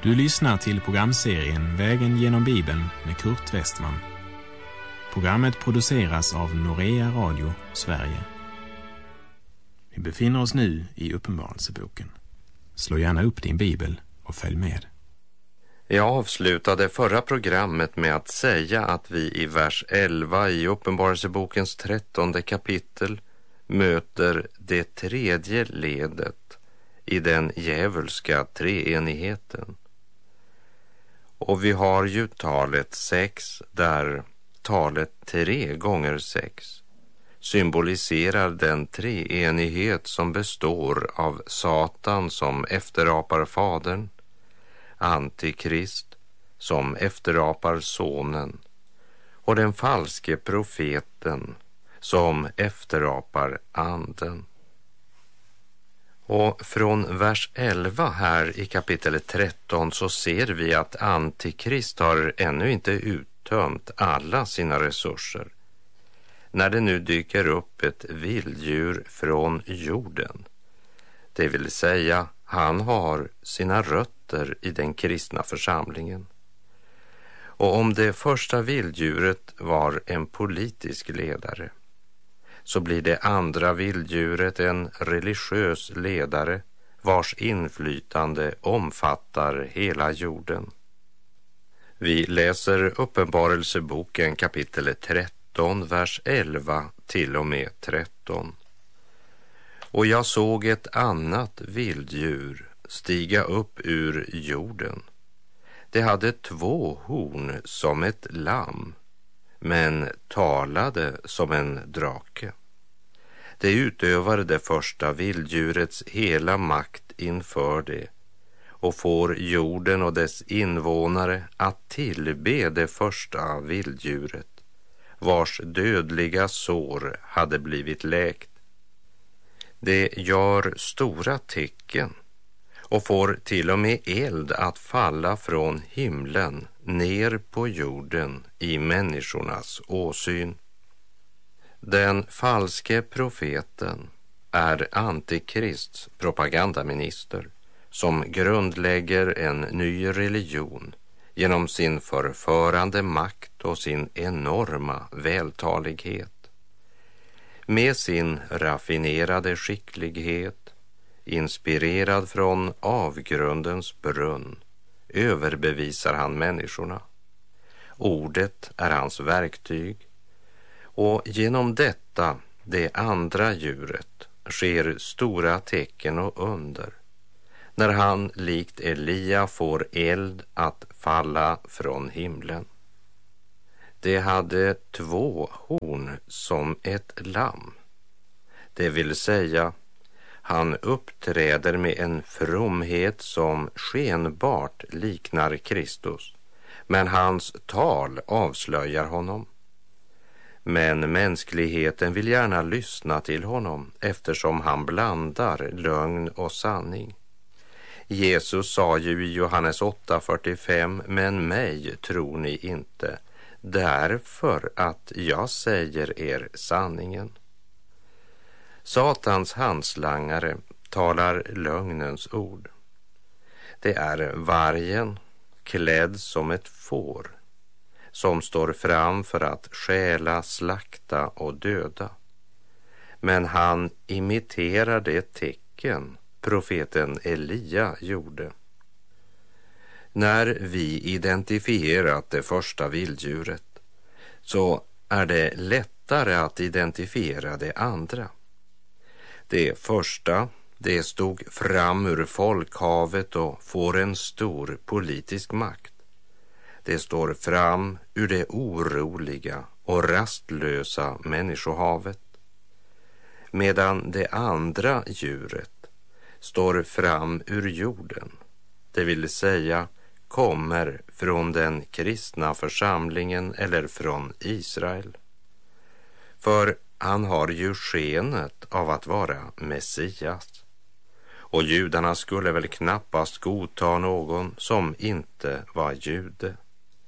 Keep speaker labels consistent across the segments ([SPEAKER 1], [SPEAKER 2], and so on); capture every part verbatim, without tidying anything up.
[SPEAKER 1] Du lyssnar till programserien Vägen genom Bibeln med Kurt Westman. Programmet produceras av Norea Radio, Sverige. Vi befinner oss nu i Uppenbarelseboken. Slå gärna upp din bibel och följ med.
[SPEAKER 2] Jag avslutade förra programmet med att säga att vi i vers elva i Uppenbarelsebokens trettonde kapitel möter det tredje ledet i den djävulska treenigheten. Och vi har ju talet sex, där talet tre gånger sex symboliserar den treenighet som består av Satan som efterapar fadern, Antikrist som efterapar sonen och den falske profeten som efterapar anden. Och från vers elva här i kapitel tretton så ser vi att Antikrist har ännu inte uttömt alla sina resurser. När det nu dyker upp ett vilddjur från jorden, det vill säga han har sina rötter i den kristna församlingen. Och om det första vilddjuret var en politisk ledare, så blir det andra vilddjuret en religiös ledare vars inflytande omfattar hela jorden. Vi läser Uppenbarelseboken kapitel tretton, vers elva till och med tretton. Och jag såg ett annat vilddjur stiga upp ur jorden. Det hade två horn som ett lamm, men talade som en drake. Det utövade det första vilddjurets hela makt inför det och får jorden och dess invånare att tillbe det första vilddjuret, vars dödliga sår hade blivit läkt. Det gör stora tecken och får till och med eld att falla från himlen ner på jorden i människornas åsyn. Den falske profeten är Antikrists propagandaminister som grundlägger en ny religion genom sin förförande makt och sin enorma vältalighet. Med sin raffinerade skicklighet, inspirerad från avgrundens brunn, överbevisar han människorna. Ordet är hans verktyg, och genom detta, det andra djuret, sker stora tecken och under, när han likt Elia får eld att falla från himlen. Det hade två horn som ett lamm, det vill säga han uppträder med en fromhet som skenbart liknar Kristus, men hans tal avslöjar honom. Men mänskligheten vill gärna lyssna till honom eftersom han blandar lögn och sanning. Jesus sa ju i Johannes åtta fyrtiofem, men mig tror ni inte, därför att jag säger er sanningen. Satans handslangare talar lögnens ord. Det är vargen klädd som ett får som står fram för att stjäla, slakta och döda. Men han imiterar det tecken profeten Elia gjorde. När vi identifierat det första vilddjuret så är det lättare att identifiera det andra. Det första, det stod fram ur folkhavet och får en stor politisk makt. Det står fram ur det oroliga och rastlösa människohavet. Medan det andra djuret står fram ur jorden, det vill säga kommer från den kristna församlingen eller från Israel. För han har ju skenet av att vara Messias. Och judarna skulle väl knappast godta någon som inte var jude.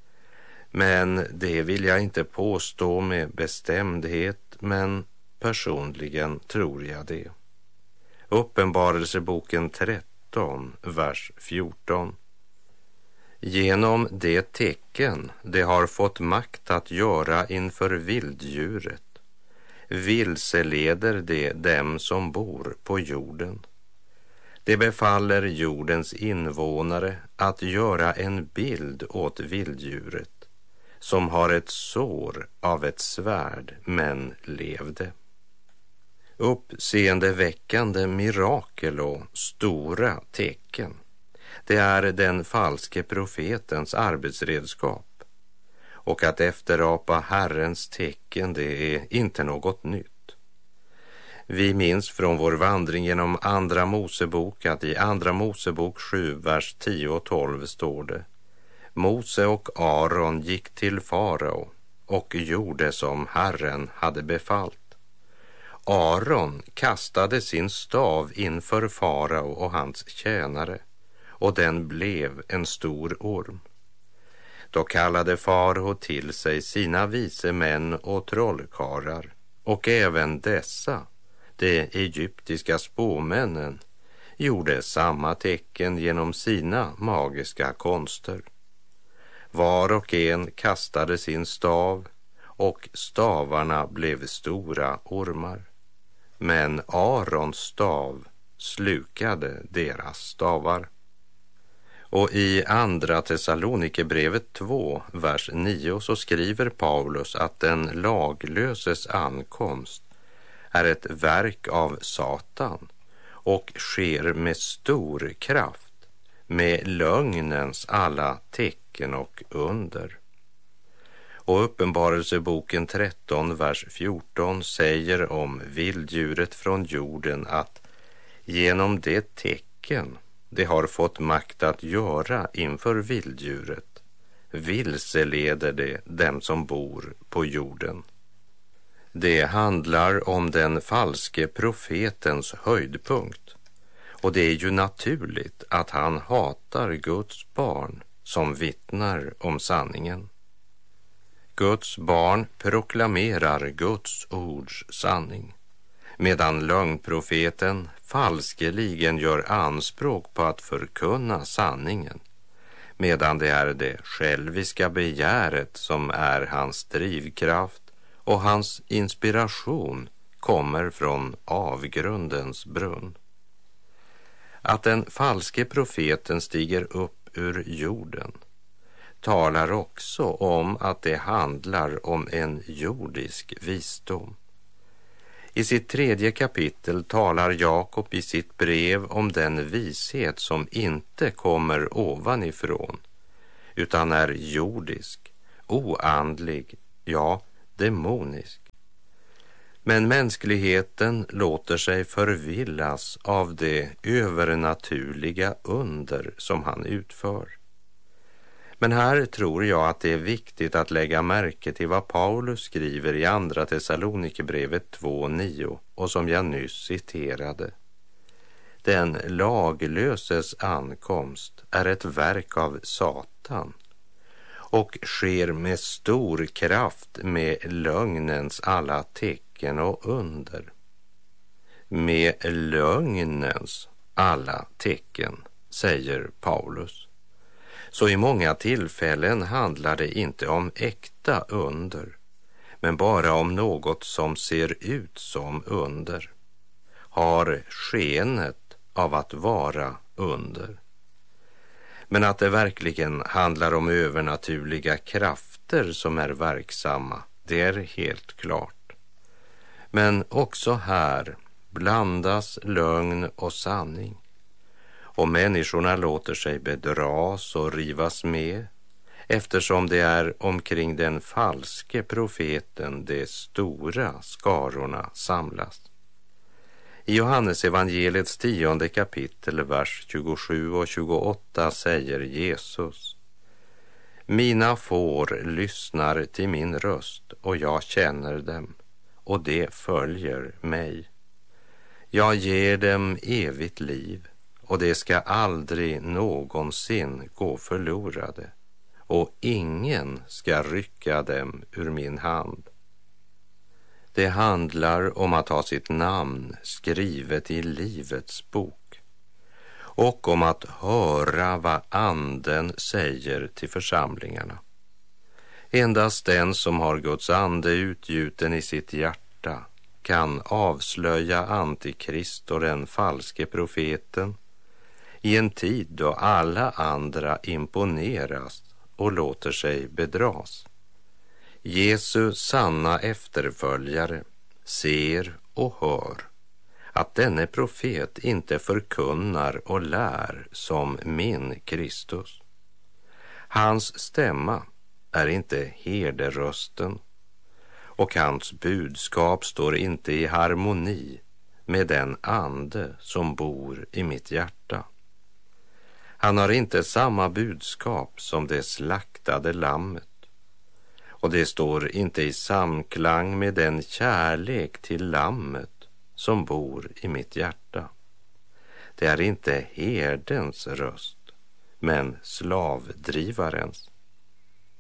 [SPEAKER 2] Men det vill jag inte påstå med bestämdhet, men personligen tror jag det. Uppenbarelseboken tretton, vers fjorton. Genom det tecken det har fått makt att göra inför vilddjuret vilseleder det dem som bor på jorden. Det befaller jordens invånare att göra en bild åt vilddjuret som har ett sår av ett svärd men levde. Uppseendeväckande mirakel och stora tecken. Det är den falske profetens arbetsredskap, och att efterapa Herrens tecken, det är inte något nytt. Vi minns från vår vandring genom Andra Mosebok att i Andra Mosebok sju, vers tio och tolv står det: Mose och Aron gick till farao och gjorde som Herren hade befallt. Aron kastade sin stav inför farao och hans tjänare, och den blev en stor orm. Då kallade farao till sig sina vise män och trollkarlar, och även dessa, de egyptiska spåmännen, gjorde samma tecken genom sina magiska konster. Var och en kastade sin stav, och stavarna blev stora ormar. Men Arons stav slukade deras stavar. Och i andra Thessalonikerbrevet två, vers nio, så skriver Paulus att den laglöses ankomst är ett verk av Satan och sker med stor kraft, med lögnens alla tecken och under. Och Uppenbarelseboken tretton, vers fjorton säger om vilddjuret från jorden att genom det tecken det har fått makt att göra inför vilddjuret vilseleder det dem som bor på jorden. Det handlar om den falske profetens höjdpunkt, och det är ju naturligt att han hatar Guds barn som vittnar om sanningen. Guds barn proklamerar Guds ords sanning, medan lögnprofeten falskeligen gör anspråk på att förkunna sanningen, medan det är det själviska begäret som är hans drivkraft, och hans inspiration kommer från avgrundens brunn. Att den falske profeten stiger upp ur jorden talar också om att det handlar om en jordisk visdom. I sitt tredje kapitel talar Jakob i sitt brev om den vishet som inte kommer ovanifrån, utan är jordisk, oandlig, ja, demonisk. Men mänskligheten låter sig förvillas av det övernaturliga under som han utför. Men här tror jag att det är viktigt att lägga märke till vad Paulus skriver i andra Thessalonikerbrevet två nio, och som jag nyss citerade. Den laglöses ankomst är ett verk av Satan och sker med stor kraft med lögnens alla tecken och under. Med lögnens alla tecken, säger Paulus. Så i många tillfällen handlar det inte om äkta under, men bara om något som ser ut som under, har skenet av att vara under. Men att det verkligen handlar om övernaturliga krafter som är verksamma, det är helt klart. Men också här blandas lögn och sanning. Och människorna låter sig bedras och rivas med, eftersom det är omkring den falske profeten de stora skarorna samlas. I Johannes evangeliets tionde kapitel, vers tjugosju och tjugoåtta säger Jesus: Mina får lyssnar till min röst, och jag känner dem, och de följer mig. Jag ger dem evigt liv, och det ska aldrig någonsin gå förlorade, och ingen ska rycka dem ur min hand. Det handlar om att ha sitt namn skrivet i livets bok. och om att höra vad anden säger till församlingarna. Endast den som har Guds ande utgjuten i sitt hjärta kan avslöja Antikrist och den falske profeten i en tid då alla andra imponeras och låter sig bedras. Jesu sanna efterföljare ser och hör att denne profet inte förkunnar och lär som min Kristus. Hans stämma är inte herderösten och hans budskap står inte i harmoni med den ande som bor i mitt hjärta. Han har inte samma budskap som det slaktade lammet, och det står inte i samklang med den kärlek till lammet som bor i mitt hjärta. Det är inte herdens röst, men slavdrivarens.